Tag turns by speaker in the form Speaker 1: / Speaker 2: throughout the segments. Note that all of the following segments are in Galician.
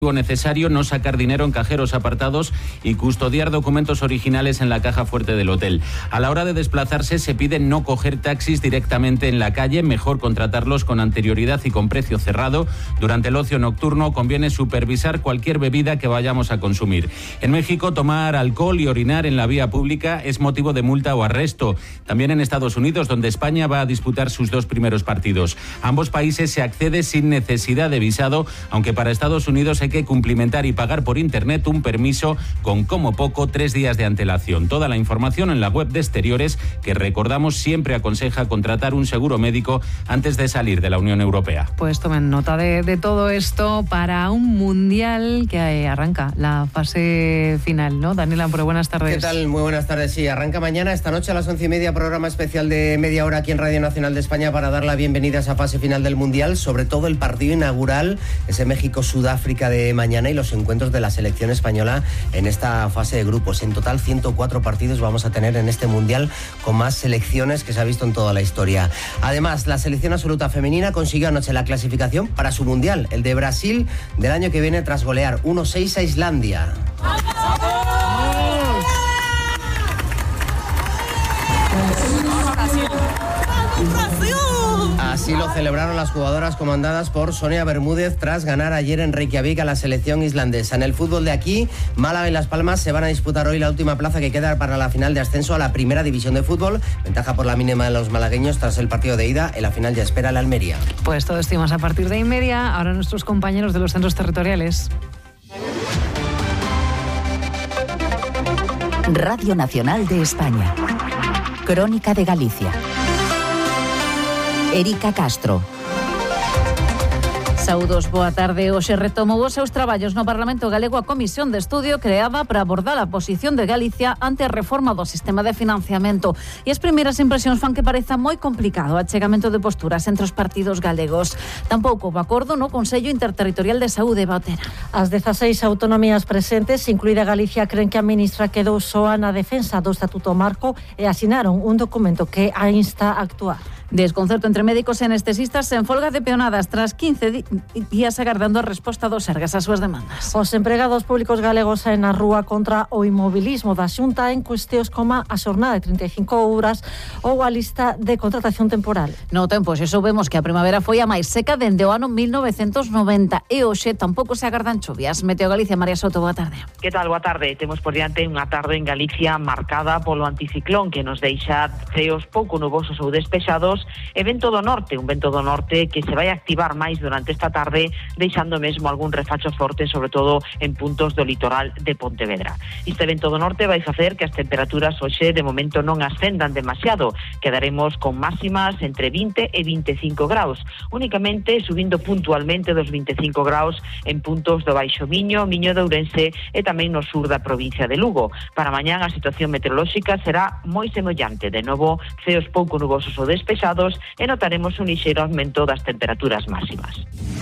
Speaker 1: necesario, no sacar dinero en cajeros apartados y custodiar documentos originales en la caja fuerte del hotel. A la hora de desplazarse se pide no coger taxis directamente en la calle, mejor contratarlos con anterioridad y con precio cerrado. Durante el ocio nocturno conviene supervisar cualquier bebida que vayamos a consumir. En México, tomar alcohol y orinar en la vía pública es motivo de multa o arresto. También en Estados Unidos, donde España va a disputar sus 2 primeros partidos. A ambos países se accede sin necesidad de visado, aunque para Estados Unidos hay que cumplimentar y pagar por internet un permiso con como poco 3 días de antelación. Toda la información en la web de Exteriores, que recordamos siempre aconseja contratar un seguro médico antes de salir de la Unión Europea.
Speaker 2: Pues tomen nota de todo esto para un mundial que arranca la fase final, ¿no? Daniel Amparo, buenas tardes.
Speaker 3: ¿Qué tal? Muy buenas tardes. Sí, arranca mañana, esta noche a las 11:30, programa especial de media hora aquí en Radio Nacional de España para dar la bienvenida a esa fase final del mundial, sobre todo el partido inaugural, ese México-Sudáfrica de mañana y los encuentros de la selección española en esta fase de grupos. En total 104 partidos vamos a tener en este mundial, con más selecciones que se ha visto en toda la historia. Además, la selección absoluta femenina consiguió anoche la clasificación para su mundial, el de Brasil del año que viene, tras golear 1-6 a Islandia. Así lo celebraron las jugadoras comandadas por Sonia Bermúdez tras ganar ayer en Reykjavik a la selección islandesa. En el fútbol de aquí, Málaga y Las Palmas se van a disputar hoy la última plaza que queda para la final de ascenso a la primera división de fútbol. Ventaja por la mínima de los malagueños tras el partido de ida. En la final ya espera la Almería.
Speaker 2: Pues todo esto y más a partir de 1:30. Ahora nuestros compañeros de los centros territoriales.
Speaker 4: Radio Nacional de España. Crónica de Galicia. Erika Castro.
Speaker 5: Saúdos, boa tarde. Hoxe retomou os seus traballos no Parlamento Galego a Comisión de Estudio creada para abordar a posición de Galicia ante a reforma do sistema de financiamento. E as primeiras impresións fan que pareza moi complicado o achegamento de posturas entre os partidos galegos. Tampouco o acordo no Consello Interterritorial de Saúde, Bautera.
Speaker 6: As 16 autonomías presentes, incluída Galicia, creen que a ministra quedou soa na defensa do Estatuto Marco e asinaron un documento que a insta a actuar.
Speaker 5: Desconcerto entre médicos e anestesistas en folga de peonadas tras 15 días agardando a resposta dos Sergas ás súas demandas.
Speaker 6: Os empregados públicos galegos saen na rúa contra o inmobilismo da Xunta en cuestións como a xornada de 35 horas ou a lista de contratación temporal.
Speaker 5: No tempo, xe soubemos que a primavera foi a máis seca dende o ano 1990 e hoxe tampouco se agardan chuvias. Meteo Galicia, María Soto, boa tarde.
Speaker 7: Que tal, boa tarde? Temos por diante unha tarde en Galicia marcada polo anticiclón que nos deixa ceos pouco nubosos ou despexados e vento do norte, un vento do norte que se vai activar máis durante esta tarde, deixando mesmo algún refacho forte, sobre todo en puntos do litoral de Pontevedra. Este vento do norte vai facer que as temperaturas hoxe de momento non ascendan demasiado, quedaremos con máximas entre 20 e 25 graus, únicamente subindo puntualmente dos 25 graus en puntos do Baixo Miño, Miño de Ourense e tamén no sur da provincia de Lugo. Para mañán a situación meteorolóxica será moi semellante, de novo ceos pouco nubosos ou despexados e notaremos un lixeiro aumento das temperaturas máximas.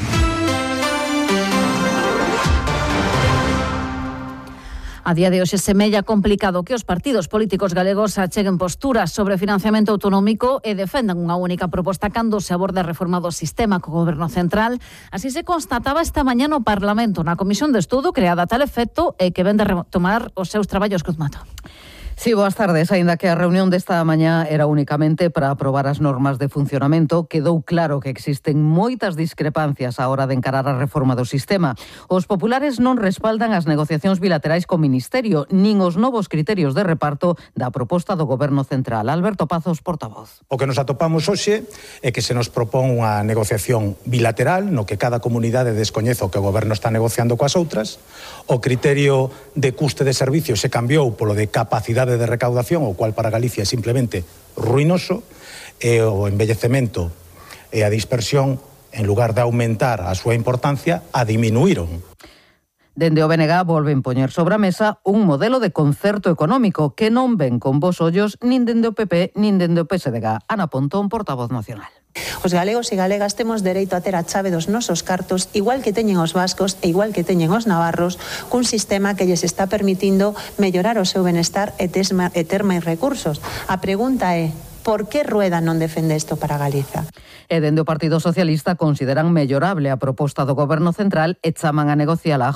Speaker 5: A día de hoxe semella complicado que os partidos políticos galegos acheguen posturas sobre financiamento autonómico e defendan unha única proposta cando se aborda a reforma do sistema co goberno central. Así se constataba esta mañá no Parlamento, na Comisión de Estudo creada a tal efecto e que ven de retomar os seus traballos, Cruz Mato.
Speaker 8: Sí, boas tardes. Aínda que a reunión desta mañá era únicamente para aprobar as normas de funcionamento, quedou claro que existen moitas discrepancias á hora de encarar a reforma do sistema. Os populares non respaldan as negociacións bilaterais co Ministerio, nin os novos criterios de reparto da proposta do Goberno Central. Alberto Pazos, portavoz.
Speaker 9: O que nos atopamos hoxe é que se nos propón unha negociación bilateral no que cada comunidade descoñece o que o Goberno está negociando coas outras. O criterio de custe de servicios se cambiou polo de capacidade de recaudación, o cual para Galicia é simplemente ruinoso, e o envellecemento e a dispersión, en lugar de aumentar a súa importancia, a diminuíron.
Speaker 8: Dende o BNG volven poñer sobre a mesa un modelo de concerto económico que non ven con bos ollos nin dende o PP nin dende o PSDG. Ana Pontón, portavoz nacional.
Speaker 10: Os galegos e galegas temos dereito a ter a chave dos nosos cartos, igual que teñen os vascos e igual que teñen os navarros, cun sistema que lles está permitindo mellorar o seu benestar e ter máis recursos. A pregunta é: por que Rueda non defende isto para Galiza?
Speaker 8: E dende o Partido Socialista consideran mellorable a proposta do Goberno Central e chaman a negociala